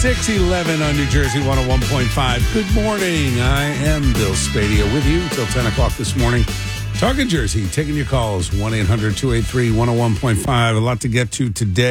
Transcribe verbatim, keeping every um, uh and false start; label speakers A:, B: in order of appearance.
A: six eleven on New Jersey one oh one point five. Good morning. I am Bill Spadia with you till ten o'clock this morning. Talking Jersey, taking your calls, one eight hundred two eight three one oh one point five. A lot to get to today.